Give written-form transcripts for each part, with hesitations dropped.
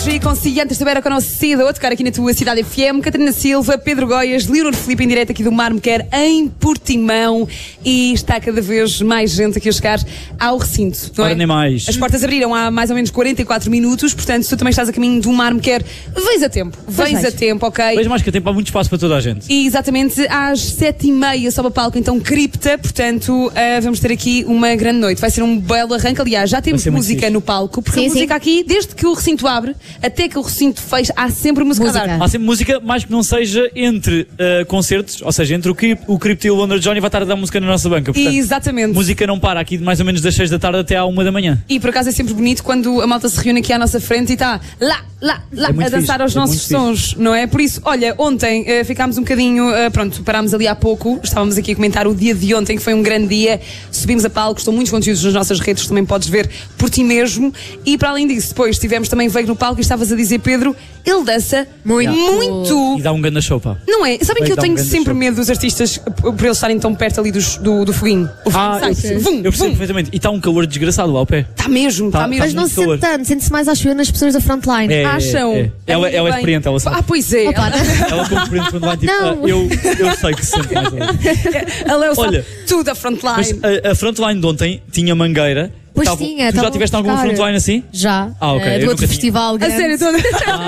Country com Ciantas Estiveram conhecido a tocar aqui na tua cidade FM. Catarina Silva, Pedro Goias, Leonor Filipe em direto aqui do Mar Me Quer em Portimão. E está cada vez mais gente aqui a chegar ao recinto, não é? Ora, nem mais. As portas abriram há mais ou menos 44 minutos, portanto, se tu também estás a caminho do Mar Me Quer, vens a tempo. Vens a tempo, ok? Vejo mais que a tempo, há muito espaço para toda a gente. E exatamente às 7h30 sobe a palco, então cripta, portanto, vamos ter aqui uma grande noite. Vai ser um belo arranque, aliás, já temos música no palco, porque a música aqui, desde que o recinto abre até que o recinto fecha, há sempre música a dar. Há sempre música, mais que não seja entre concertos, ou seja, entre o Cripto e o Londra Johnny vai estar a dar música na nossa banca. Portanto, exatamente. Música não para aqui de mais ou menos das 6 da tarde até à 1 da manhã. E por acaso é sempre bonito quando a malta se reúne aqui à nossa frente e está lá, a dançar aos nossos sons, não é? Por isso, olha, ontem ficámos um bocadinho, pronto, parámos ali há pouco, estávamos aqui a comentar o dia de ontem, que foi um grande dia, subimos a palco, estão muitos conteúdos nas nossas redes, também podes ver por ti mesmo, e para além disso, depois tivemos também Veio no palco e estavas a dizer, Pedro, ele dança muito. E dá um grande show, pá. Não é? Sabem que eu tenho sempre medo dos artistas por eles estarem tão perto ali do foguinho. O foguinho eu percebo perfeitamente. E está um calor desgraçado lá ao pé. Está mesmo, está mesmo. Mas não se sente tanto, sente-se mais, acho eu, nas pessoas da frontline. Acham? Ela é experiente, ela sabe. Pois é. Ela como experiente frontline, tipo, eu sei que se sente mais. Ela sabe tudo da frontline. Mas a frontline de ontem tinha mangueira. Pois tinha, tu já tiveste alguma frontline assim? Já. Ok. Do outro festival grande. A sério, toda.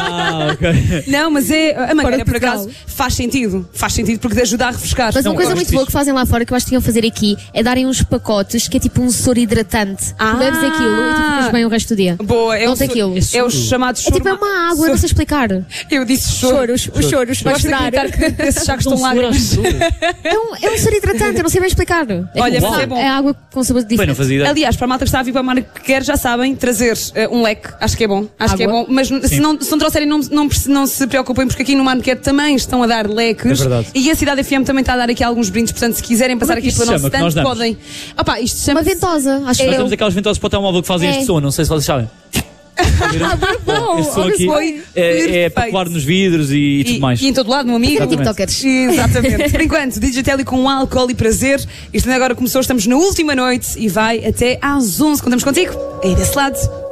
Ok. Não, mas a mangueira, por acaso, faz sentido. Faz sentido porque ajuda a refrescar. Mas uma coisa muito boa que fazem lá fora, que eu acho que iam fazer aqui, é darem uns pacotes que é tipo um soro hidratante. Tu bebes aquilo e tu ficas bem o resto do dia. Boa, é o chamado choro. É tipo uma água, não sei explicar. Eu disse choros. Os choros. Vais chorar. Esses já que estão lágrimas. É um soro hidratante, eu não sei bem explicar. Olha, mas é bom. É água com sabor diferente. Bem, não fazia ideia. Aliás, para a malta que está a vir para a Mar que quer, já sabem, trazer um leque, acho que é bom. Que é bom. Mas se não trouxerem, não se preocupem, porque aqui no Mar Me Quer também estão a dar leques. É verdade. E a Cidade FM também está a dar aqui alguns brindes, portanto, se quiserem passar aqui pelo nosso stand, podem. Opa, isto chama uma ventosa, acho que nós temos aquelas ventosas para o telemóvel que fazem este som, não sei se vocês sabem. Este som aqui é para colar nos vidros e tudo mais. E em todo lado, meu amigo. Exatamente. Por enquanto, DJ Telly com álcool e prazer. Isto agora começou, estamos na última noite e vai até às 11. Contamos contigo. Aí desse lado.